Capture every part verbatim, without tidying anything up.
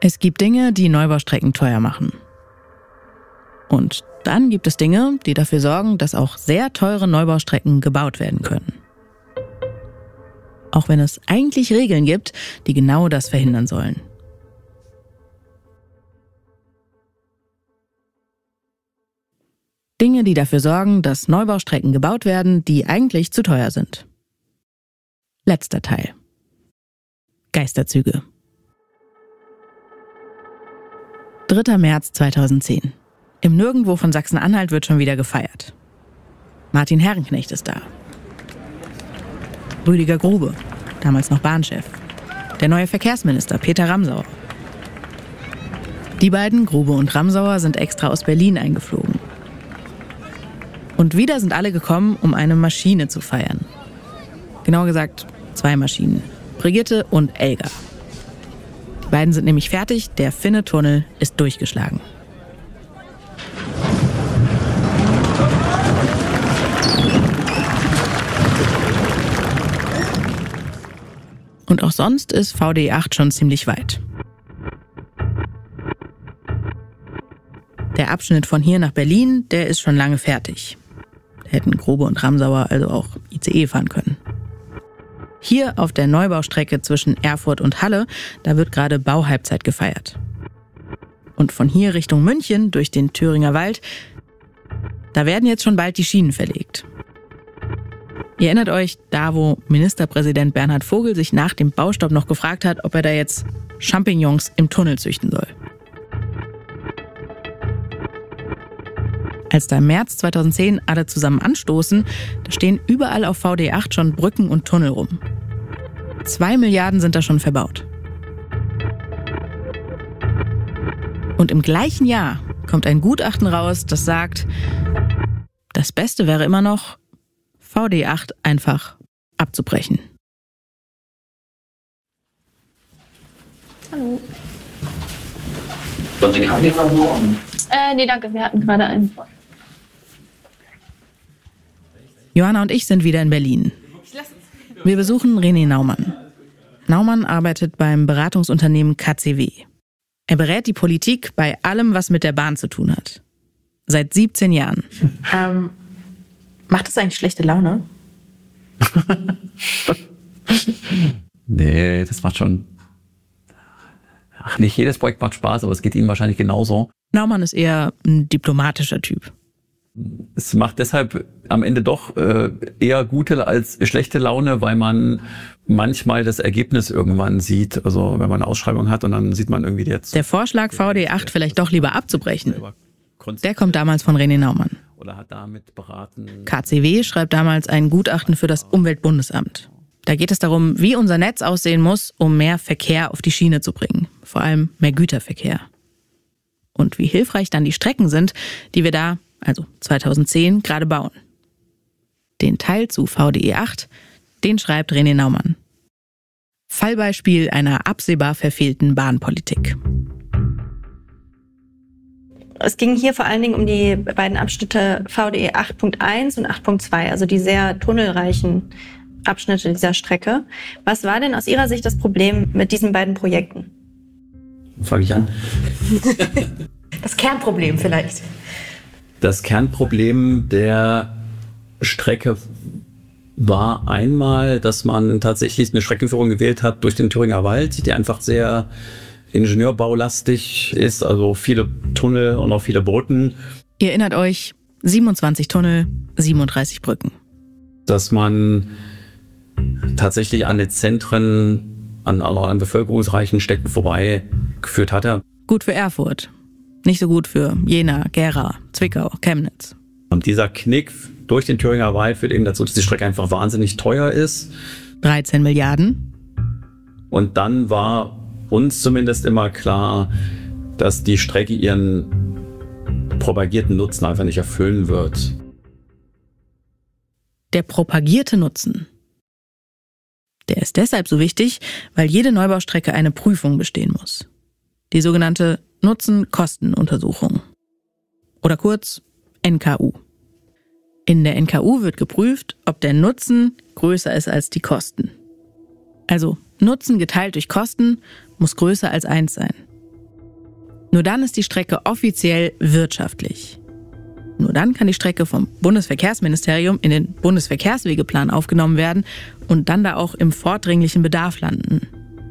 Es gibt Dinge, die Neubaustrecken teuer machen. Und dann gibt es Dinge, die dafür sorgen, dass auch sehr teure Neubaustrecken gebaut werden können. Auch wenn es eigentlich Regeln gibt, die genau das verhindern sollen. Dinge, die dafür sorgen, dass Neubaustrecken gebaut werden, die eigentlich zu teuer sind. Letzter Teil. Geisterzüge. dritter März zweitausendzehn. Im Nirgendwo von Sachsen-Anhalt wird schon wieder gefeiert. Martin Herrenknecht ist da. Rüdiger Grube, damals noch Bahnchef. Der neue Verkehrsminister Peter Ramsauer. Die beiden, Grube und Ramsauer, sind extra aus Berlin eingeflogen. Und wieder sind alle gekommen, um eine Maschine zu feiern. Genauer gesagt, zwei Maschinen. Brigitte und Elga. Die beiden sind nämlich fertig, der Finne-Tunnel ist durchgeschlagen. Und auch sonst ist V D E acht schon ziemlich weit. Der Abschnitt von hier nach Berlin, der ist schon lange fertig. Da hätten Grube und Ramsauer also auch I C E fahren können. Hier auf der Neubaustrecke zwischen Erfurt und Halle, da wird gerade Bauhalbzeit gefeiert. Und von hier Richtung München durch den Thüringer Wald, da werden jetzt schon bald die Schienen verlegt. Ihr erinnert euch, da wo Ministerpräsident Bernhard Vogel sich nach dem Baustopp noch gefragt hat, ob er da jetzt Champignons im Tunnel züchten soll. Als da im März zweitausendzehn alle zusammen anstoßen, da stehen überall auf V D E acht schon Brücken und Tunnel rum. Zwei Milliarden sind da schon verbaut. Und im gleichen Jahr kommt ein Gutachten raus, das sagt, das Beste wäre immer noch, V D E acht einfach abzubrechen. Hallo. Wollen Sie Kaffee versuchen? Äh, nee, danke, wir hatten gerade einen. Johanna und ich sind wieder in Berlin. Wir besuchen René Naumann. Naumann arbeitet beim Beratungsunternehmen K C W. Er berät die Politik bei allem, was mit der Bahn zu tun hat. Seit siebzehn Jahren. Ähm, macht das eigentlich schlechte Laune? Nee, das macht schon... Ach, nicht jedes Projekt macht Spaß, aber es geht Ihnen wahrscheinlich genauso. Naumann ist eher ein diplomatischer Typ. Es macht deshalb am Ende doch äh, eher gute als schlechte Laune, weil man manchmal das Ergebnis irgendwann sieht. Also wenn man eine Ausschreibung hat und dann sieht man irgendwie jetzt... Der Vorschlag, V D E acht vielleicht doch lieber abzubrechen, der kommt damals von René Naumann. Oder hat damit beraten... K C W schreibt damals ein Gutachten für das Umweltbundesamt. Da geht es darum, wie unser Netz aussehen muss, um mehr Verkehr auf die Schiene zu bringen. Vor allem mehr Güterverkehr. Und wie hilfreich dann die Strecken sind, die wir da, also zweitausendzehn, gerade bauen. Den Teil zu V D E acht, den schreibt René Naumann. Fallbeispiel einer absehbar verfehlten Bahnpolitik. Es ging hier vor allen Dingen um die beiden Abschnitte V D E acht Punkt eins und acht Punkt zwei, also die sehr tunnelreichen Abschnitte dieser Strecke. Was war denn aus Ihrer Sicht das Problem mit diesen beiden Projekten? Fange ich an? Das Kernproblem vielleicht. Das Kernproblem der Strecke war einmal, dass man tatsächlich eine Streckenführung gewählt hat durch den Thüringer Wald, die einfach sehr ingenieurbaulastig ist, also viele Tunnel und auch viele Brücken. Ihr erinnert euch, siebenundzwanzig Tunnel, siebenunddreißig Brücken. Dass man tatsächlich an den Zentren, an, an bevölkerungsreichen Städten vorbei geführt hatte. Gut für Erfurt, nicht so gut für Jena, Gera, Zwickau, Chemnitz. Und dieser Knick durch den Thüringer Wald führt eben dazu, dass die Strecke einfach wahnsinnig teuer ist. dreizehn Milliarden. Und dann war uns zumindest immer klar, dass die Strecke ihren propagierten Nutzen einfach nicht erfüllen wird. Der propagierte Nutzen. Der ist deshalb so wichtig, weil jede Neubaustrecke eine Prüfung bestehen muss. Die sogenannte Nutzen-Kosten-Untersuchung. Oder kurz N K U. In der N K U wird geprüft, ob der Nutzen größer ist als die Kosten. Also Nutzen geteilt durch Kosten muss größer als eins sein. Nur dann ist die Strecke offiziell wirtschaftlich. Nur dann kann die Strecke vom Bundesverkehrsministerium in den Bundesverkehrswegeplan aufgenommen werden und dann da auch im vordringlichen Bedarf landen.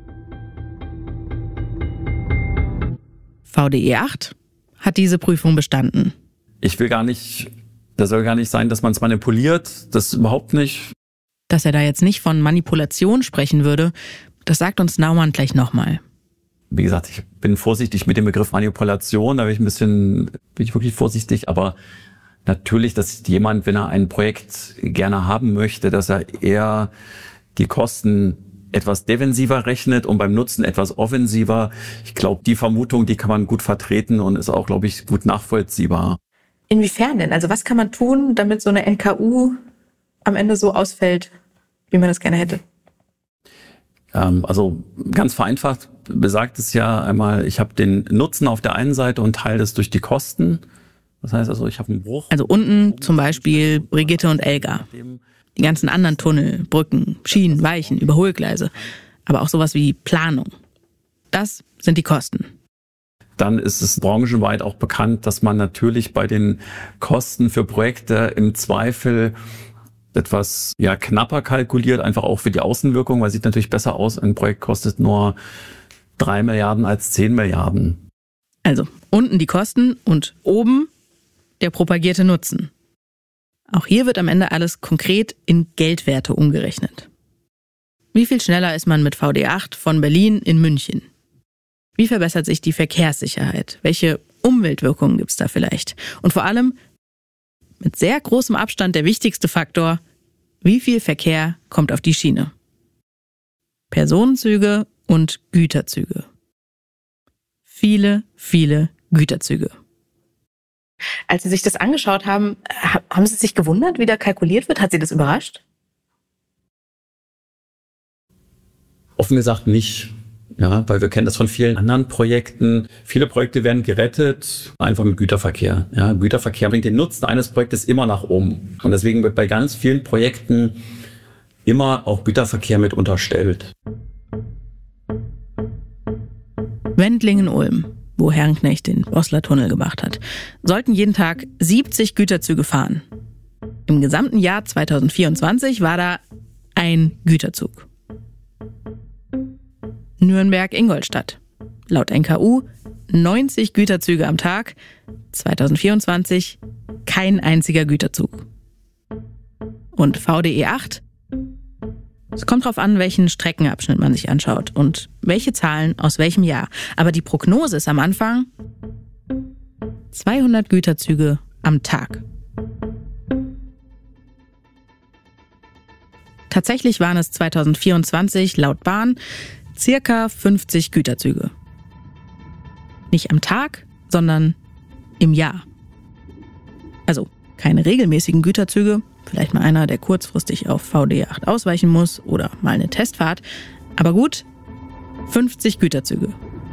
V D E acht hat diese Prüfung bestanden. Ich will gar nicht, das soll gar nicht sein, dass man es manipuliert, das überhaupt nicht. Dass er da jetzt nicht von Manipulation sprechen würde, das sagt uns Naumann gleich nochmal. Wie gesagt, ich bin vorsichtig mit dem Begriff Manipulation, da bin ich ein bisschen, bin ich wirklich vorsichtig, aber natürlich, dass jemand, wenn er ein Projekt gerne haben möchte, dass er eher die Kosten etwas defensiver rechnet und beim Nutzen etwas offensiver. Ich glaube, die Vermutung, die kann man gut vertreten und ist auch, glaube ich, gut nachvollziehbar. Inwiefern denn? Also was kann man tun, damit so eine N K U am Ende so ausfällt, wie man das gerne hätte? Ähm, also ganz vereinfacht besagt es ja einmal, ich habe den Nutzen auf der einen Seite und teile das durch die Kosten. Das heißt also, ich habe einen Bruch. Also unten zum Beispiel Brigitte und Elga. Die ganzen anderen Tunnel, Brücken, Schienen, Weichen, Überholgleise. Aber auch sowas wie Planung. Das sind die Kosten. Dann ist es branchenweit auch bekannt, dass man natürlich bei den Kosten für Projekte im Zweifel etwas ja knapper kalkuliert, einfach auch für die Außenwirkung, weil es sieht natürlich besser aus, ein Projekt kostet nur drei Milliarden als zehn Milliarden. Also unten die Kosten und oben der propagierte Nutzen. Auch hier wird am Ende alles konkret in Geldwerte umgerechnet. Wie viel schneller ist man mit V D acht von Berlin in München? Wie verbessert sich die Verkehrssicherheit? Welche Umweltwirkungen gibt es da vielleicht? Und vor allem, mit sehr großem Abstand der wichtigste Faktor, wie viel Verkehr kommt auf die Schiene? Personenzüge und Güterzüge. Viele, viele Güterzüge. Als Sie sich das angeschaut haben, haben Sie sich gewundert, wie da kalkuliert wird? Hat Sie das überrascht? Offen gesagt nicht. Ja, weil wir kennen das von vielen anderen Projekten. Viele Projekte werden gerettet, einfach mit Güterverkehr. Ja, Güterverkehr bringt den Nutzen eines Projektes immer nach oben. Und deswegen wird bei ganz vielen Projekten immer auch Güterverkehr mit unterstellt. Wendlingen-Ulm, wo Herrenknecht den Bosler Tunnel gemacht hat, sollten jeden Tag siebzig Güterzüge fahren. Im gesamten Jahr zweitausendvierundzwanzig war da ein Güterzug. Nürnberg-Ingolstadt. Laut N K U neunzig Güterzüge am Tag, zweitausendvierundzwanzig kein einziger Güterzug. Und V D E acht? Es kommt drauf an, welchen Streckenabschnitt man sich anschaut und welche Zahlen aus welchem Jahr. Aber die Prognose ist am Anfang zweihundert Güterzüge am Tag. Tatsächlich waren es zweitausendvierundzwanzig laut Bahn circa fünfzig Güterzüge. Nicht am Tag, sondern im Jahr. Also keine regelmäßigen Güterzüge, vielleicht mal einer, der kurzfristig auf V D E acht ausweichen muss oder mal eine Testfahrt. Aber gut, fünfzig Güterzüge.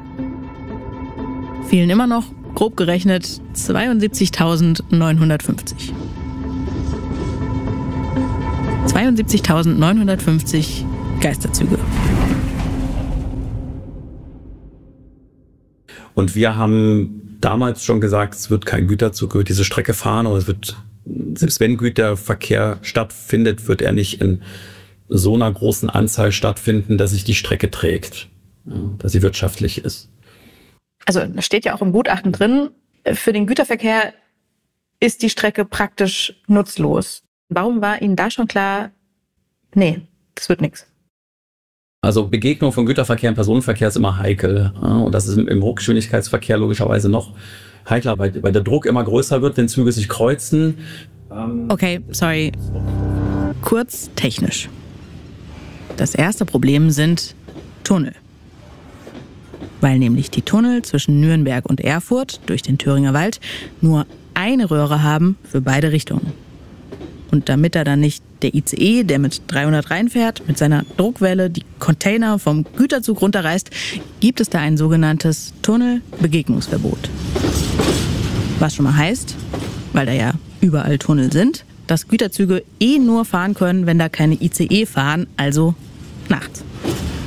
Fehlen immer noch, grob gerechnet, zweiundsiebzigtausendneunhundertfünfzig. zweiundsiebzigtausendneunhundertfünfzig Geisterzüge. Und wir haben damals schon gesagt, es wird kein Güterzug über diese Strecke fahren und es wird, selbst wenn Güterverkehr stattfindet, wird er nicht in so einer großen Anzahl stattfinden, dass sich die Strecke trägt, ja, dass sie wirtschaftlich ist. Also da steht ja auch im Gutachten drin, für den Güterverkehr ist die Strecke praktisch nutzlos. Warum war Ihnen da schon klar, nee, das wird nichts? Also Begegnung von Güterverkehr und Personenverkehr ist immer heikel. Und das ist im Hochgeschwindigkeitsverkehr logischerweise noch heikler, weil, weil der Druck immer größer wird, wenn Züge sich kreuzen. Okay, sorry. Kurz technisch. Das erste Problem sind Tunnel. Weil nämlich die Tunnel zwischen Nürnberg und Erfurt durch den Thüringer Wald nur eine Röhre haben für beide Richtungen. Und damit da dann nicht der I C E, der mit dreihundert reinfährt, mit seiner Druckwelle die Container vom Güterzug runterreißt, gibt es da ein sogenanntes Tunnelbegegnungsverbot. Was schon mal heißt, weil da ja überall Tunnel sind, dass Güterzüge eh nur fahren können, wenn da keine I C E fahren, also nachts.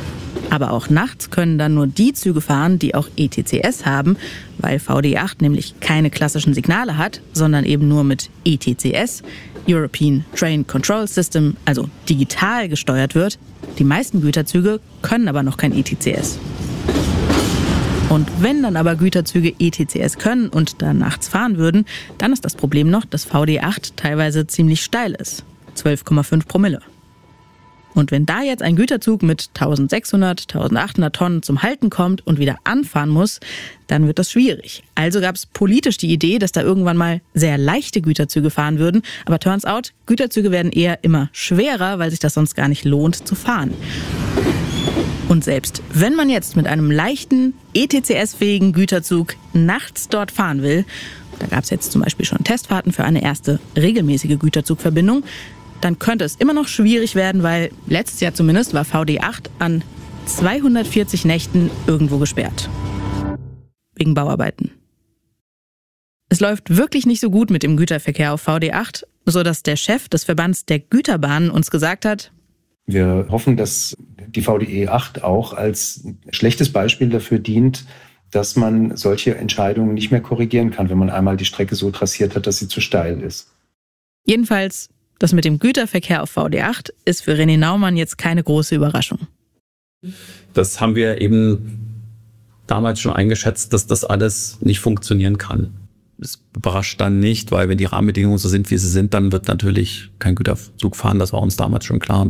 Aber auch nachts können dann nur die Züge fahren, die auch E T C S haben, weil V D E acht nämlich keine klassischen Signale hat, sondern eben nur mit E T C S, European Train Control System, also digital gesteuert wird. Die meisten Güterzüge können aber noch kein E T C S. Und wenn dann aber Güterzüge E T C S können und da nachts fahren würden, dann ist das Problem noch, dass V D E acht teilweise ziemlich steil ist. zwölf Komma fünf Promille. Und wenn da jetzt ein Güterzug mit eintausendsechshundert, eintausendachthundert Tonnen zum Halten kommt und wieder anfahren muss, dann wird das schwierig. Also gab es politisch die Idee, dass da irgendwann mal sehr leichte Güterzüge fahren würden. Aber turns out, Güterzüge werden eher immer schwerer, weil sich das sonst gar nicht lohnt zu fahren. Und selbst wenn man jetzt mit einem leichten, E T C S-fähigen Güterzug nachts dort fahren will, da gab es jetzt zum Beispiel schon Testfahrten für eine erste regelmäßige Güterzugverbindung, dann könnte es immer noch schwierig werden, weil letztes Jahr zumindest war V D E acht an zweihundertvierzig Nächten irgendwo gesperrt. Wegen Bauarbeiten. Es läuft wirklich nicht so gut mit dem Güterverkehr auf V D E acht, sodass der Chef des Verbands der Güterbahnen uns gesagt hat: Wir hoffen, dass die V D E acht auch als schlechtes Beispiel dafür dient, dass man solche Entscheidungen nicht mehr korrigieren kann, wenn man einmal die Strecke so trassiert hat, dass sie zu steil ist. Jedenfalls, das mit dem Güterverkehr auf V D E acht ist für René Naumann jetzt keine große Überraschung. Das haben wir eben damals schon eingeschätzt, dass das alles nicht funktionieren kann. Es überrascht dann nicht, weil wenn die Rahmenbedingungen so sind, wie sie sind, dann wird natürlich kein Güterzug fahren. Das war uns damals schon klar.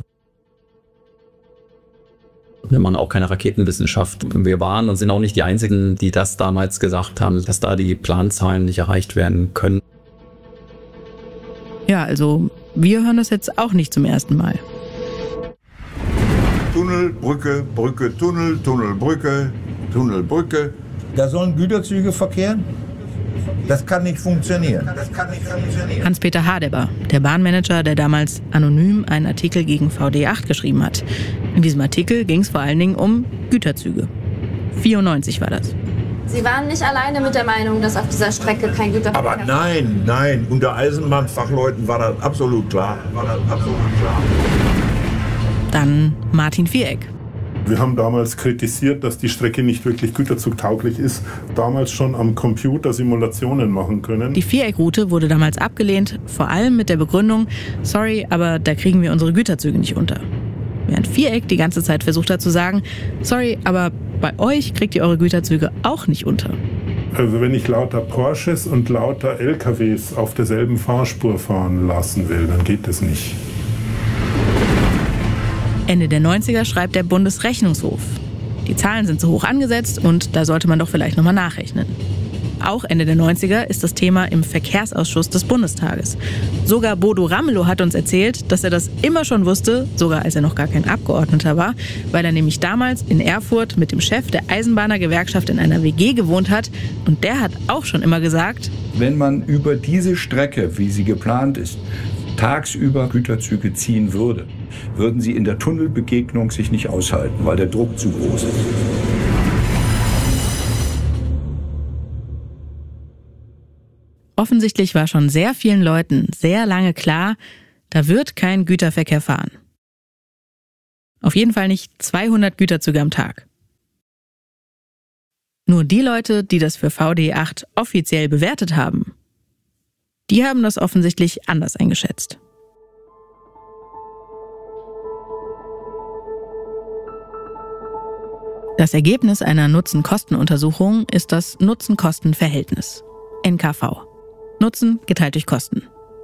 Wir machen auch keine Raketenwissenschaft. Wir waren und sind auch nicht die Einzigen, die das damals gesagt haben, dass da die Planzahlen nicht erreicht werden können. Ja, also wir hören das jetzt auch nicht zum ersten Mal. Tunnel, Brücke, Brücke, Tunnel, Tunnel, Brücke, Tunnel, Brücke. Da sollen Güterzüge verkehren? Das kann nicht funktionieren. Das kann nicht funktionieren. Hans-Peter Hadeber, der Bahnmanager, der damals anonym einen Artikel gegen V D E acht geschrieben hat. In diesem Artikel ging es vor allen Dingen um Güterzüge. vierundneunzig war das. Sie waren nicht alleine mit der Meinung, dass auf dieser Strecke kein Güterverkehr... Aber nein, nein, unter Eisenbahnfachleuten war das absolut klar. War das absolut klar. Dann Martin Viereck. Wir haben damals kritisiert, dass die Strecke nicht wirklich güterzugtauglich ist. Damals schon am Computer Simulationen machen können. Die Viereckroute wurde damals abgelehnt, vor allem mit der Begründung: sorry, aber da kriegen wir unsere Güterzüge nicht unter. Während Viereck die ganze Zeit versucht hat zu sagen: sorry, aber bei euch kriegt ihr eure Güterzüge auch nicht unter. Also wenn ich lauter Porsches und lauter L K Ws auf derselben Fahrspur fahren lassen will, dann geht das nicht. Ende der neunziger schreibt der Bundesrechnungshof: Die Zahlen sind zu hoch angesetzt und da sollte man doch vielleicht nochmal nachrechnen. Auch Ende der neunziger ist das Thema im Verkehrsausschuss des Bundestages. Sogar Bodo Ramelow hat uns erzählt, dass er das immer schon wusste, sogar als er noch gar kein Abgeordneter war, weil er nämlich damals in Erfurt mit dem Chef der Eisenbahnergewerkschaft in einer W G gewohnt hat. Und der hat auch schon immer gesagt: Wenn man über diese Strecke, wie sie geplant ist, tagsüber Güterzüge ziehen würde, würden sie in der Tunnelbegegnung sich nicht aushalten, weil der Druck zu groß ist. Offensichtlich war schon sehr vielen Leuten sehr lange klar, da wird kein Güterverkehr fahren. Auf jeden Fall nicht zweihundert Güterzüge am Tag. Nur die Leute, die das für V D E acht offiziell bewertet haben, die haben das offensichtlich anders eingeschätzt. Das Ergebnis einer Nutzen-Kosten-Untersuchung ist das Nutzen-Kosten-Verhältnis, N K V. Nutzen geteilt durch Kosten.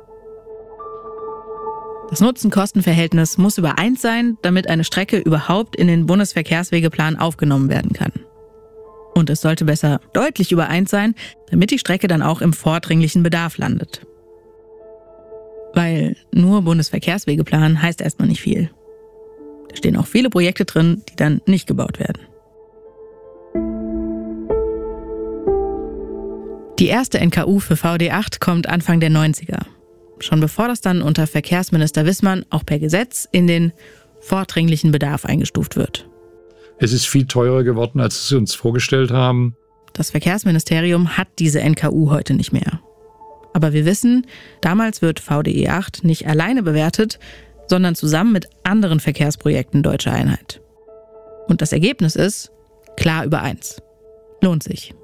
Das Nutzen-Kosten-Verhältnis muss über eins sein, damit eine Strecke überhaupt in den Bundesverkehrswegeplan aufgenommen werden kann. Und es sollte besser deutlich über eins sein, damit die Strecke dann auch im vordringlichen Bedarf landet. Weil nur Bundesverkehrswegeplan heißt erstmal nicht viel. Da stehen auch viele Projekte drin, die dann nicht gebaut werden. Die erste N K U für V D E acht kommt Anfang der neunziger. Schon bevor das dann unter Verkehrsminister Wissmann auch per Gesetz in den vordringlichen Bedarf eingestuft wird. Es ist viel teurer geworden, als wir uns vorgestellt haben. Das Verkehrsministerium hat diese N K U heute nicht mehr. Aber wir wissen, damals wird V D E acht nicht alleine bewertet, sondern zusammen mit anderen Verkehrsprojekten deutscher Einheit. Und das Ergebnis ist klar über eins. Lohnt sich.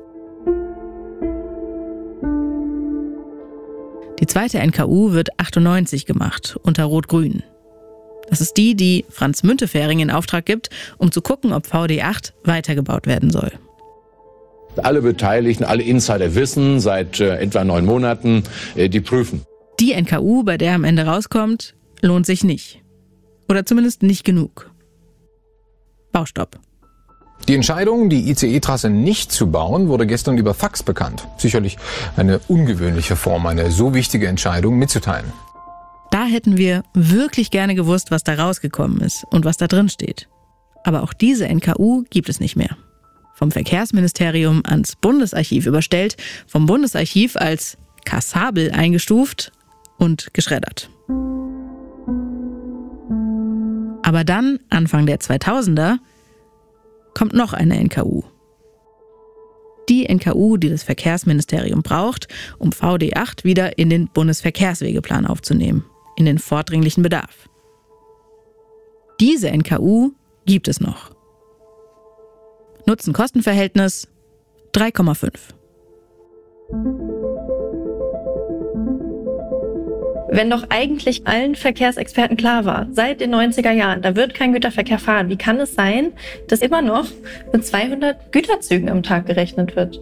Die zweite N K U wird achtundneunzig gemacht, unter Rot-Grün. Das ist die, die Franz Müntefering in Auftrag gibt, um zu gucken, ob V D acht weitergebaut werden soll. Alle Beteiligten, alle Insider wissen seit äh, etwa neun Monaten, äh, die prüfen. Die N K U, bei der am Ende rauskommt, lohnt sich nicht. Oder zumindest nicht genug. Baustopp. Die Entscheidung, die I C E-Trasse nicht zu bauen, wurde gestern über Fax bekannt. Sicherlich eine ungewöhnliche Form, eine so wichtige Entscheidung mitzuteilen. Da hätten wir wirklich gerne gewusst, was da rausgekommen ist und was da drin steht. Aber auch diese N K U gibt es nicht mehr. Vom Verkehrsministerium ans Bundesarchiv überstellt, vom Bundesarchiv als kassabel eingestuft und geschreddert. Aber dann, Anfang der zweitausender, kommt noch eine N K U. Die N K U, die das Verkehrsministerium braucht, um V D acht wieder in den Bundesverkehrswegeplan aufzunehmen, in den vordringlichen Bedarf. Diese N K U gibt es noch. Nutzen-Kosten-Verhältnis drei Komma fünf. Wenn doch eigentlich allen Verkehrsexperten klar war, seit den neunziger Jahren, da wird kein Güterverkehr fahren, wie kann es sein, dass immer noch mit zweihundert Güterzügen am Tag gerechnet wird?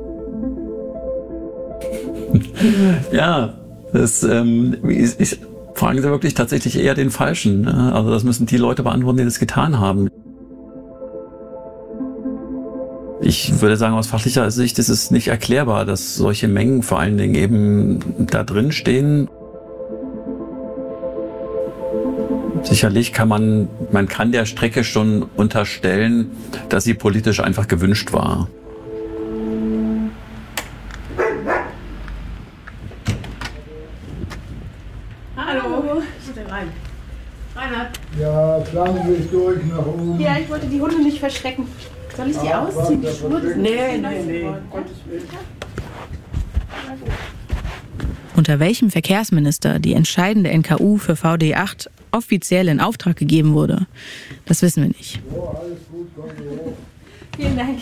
Ja, das ähm, ich, ich fragen Sie wirklich tatsächlich eher den Falschen. Ne? Also das müssen die Leute beantworten, die das getan haben. Ich würde sagen, aus fachlicher Sicht ist es nicht erklärbar, dass solche Mengen vor allen Dingen eben da drin stehen. Sicherlich kann man, man kann der Strecke schon unterstellen, dass sie politisch einfach gewünscht war. Hallo. Bitte rein. Reinhard. Ja, schlagen Sie sich durch nach oben. Ja, ich wollte die Hunde nicht verschrecken. Soll ich sie ah, ausziehen? Die Schuhe? Nee, nee, nee. Gottes Willen. Unter welchem Verkehrsminister die entscheidende N K U für V D acht offiziell in Auftrag gegeben wurde, das wissen wir nicht. Oh, alles gut, komm hoch. Vielen Dank.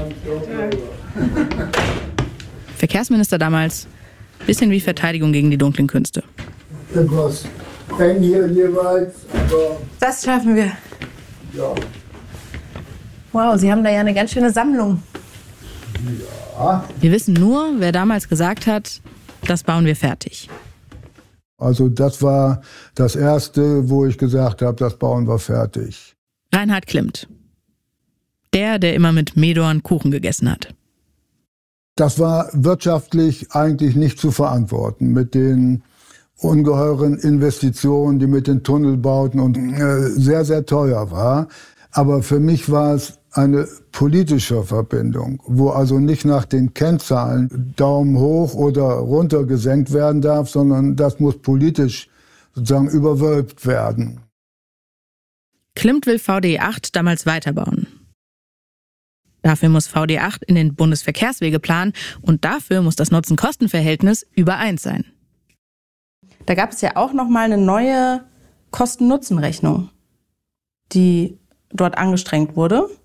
Ja, Verkehrsminister damals, bisschen wie Verteidigung gegen die dunklen Künste. Etwas eng hier jeweils, aber... Das schaffen wir. Ja. Wow, Sie haben da ja eine ganz schöne Sammlung. Ja. Wir wissen nur, wer damals gesagt hat, das bauen wir fertig. Also das war das Erste, wo ich gesagt habe, das bauen wir fertig. Reinhard Klimmt. Der, der immer mit Medorn Kuchen gegessen hat. Das war wirtschaftlich eigentlich nicht zu verantworten mit den ungeheuren Investitionen, die mit den Tunnelbauten und äh, sehr, sehr teuer war. Aber für mich war es eine politische Verbindung, wo also nicht nach den Kennzahlen Daumen hoch oder runter gesenkt werden darf, sondern das muss politisch sozusagen überwölbt werden. Klimmt will V D acht damals weiterbauen. Dafür muss V D acht in den Bundesverkehrswegeplan und dafür muss das Nutzen-Kosten-Verhältnis über eins sein. Da gab es ja auch noch mal eine neue Kosten-Nutzen-Rechnung, die dort angestrengt wurde.